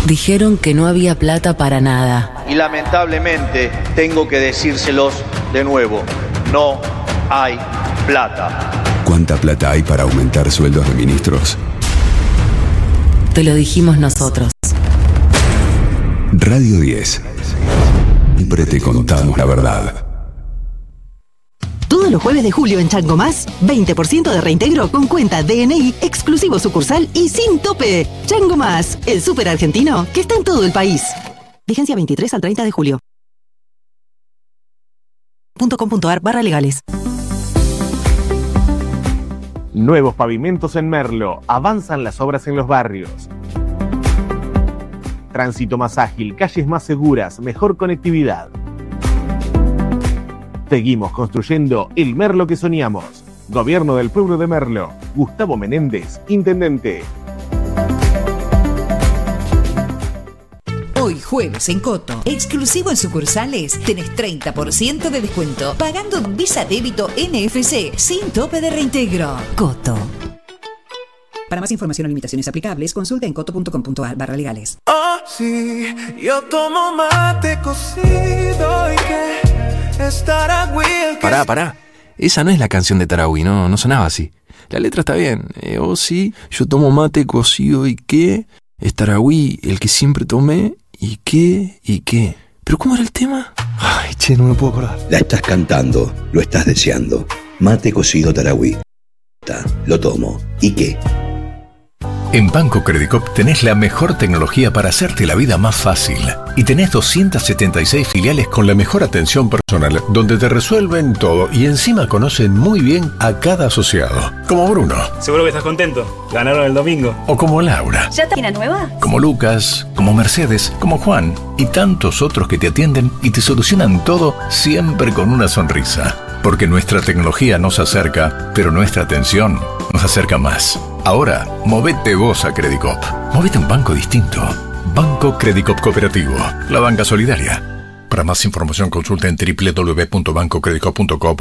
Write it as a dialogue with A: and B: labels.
A: Dijeron que no había plata para nada.
B: Y lamentablemente tengo que decírselos de nuevo, no hay plata.
C: ¿Cuánta plata hay para aumentar sueldos de ministros?
A: Te lo dijimos nosotros.
C: Radio 10. Siempre te contamos la verdad.
D: Todos los jueves de julio en Chango Más, 20% de reintegro con cuenta DNI, exclusivo sucursal y sin tope. Chango Más, el súper argentino que está en todo el país. Vigencia 23 al 30 de julio. .com.ar/legales.
E: Nuevos pavimentos en Merlo. Avanzan las obras en los barrios. Tránsito más ágil, calles más seguras, mejor conectividad. Seguimos construyendo el Merlo que soñamos. Gobierno del Pueblo de Merlo. Gustavo Menéndez, Intendente.
F: Hoy jueves en Coto, exclusivo en sucursales, tenés 30% de descuento pagando en Visa Débito NFC sin tope de reintegro. Coto. Para más información o limitaciones aplicables, consulta en coto.com.ar/legales.
G: Oh, sí, yo tomo mate cocido y que es Taragüí.
H: Pará. Esa no es la canción de Taragüí, no sonaba así. La letra está bien. Oh, sí, yo tomo mate cocido y que es Taragüí, el que siempre tomé y qué. ¿Pero cómo era el tema? Ay, che, no me puedo acordar.
I: La estás cantando, lo estás deseando. Mate cocido Taragüí. Lo tomo. ¿Y qué?
J: En Banco Credicop tenés la mejor tecnología para hacerte la vida más fácil. Y tenés 276 filiales con la mejor atención personal, donde te resuelven todo y encima conocen muy bien a cada asociado. Como Bruno.
K: Seguro que estás contento. Ganaron el domingo.
J: O como Laura.
L: ¿Ya tiene nueva?
J: Como Lucas, como Mercedes, como Juan y tantos otros que te atienden y te solucionan todo siempre con una sonrisa. Porque nuestra tecnología nos acerca, pero nuestra atención nos acerca más. Ahora, movete vos a Credicop. Movete a un banco distinto. Banco Credicop Cooperativo. La banca solidaria. Para más información consulta en www.bancocredicop.com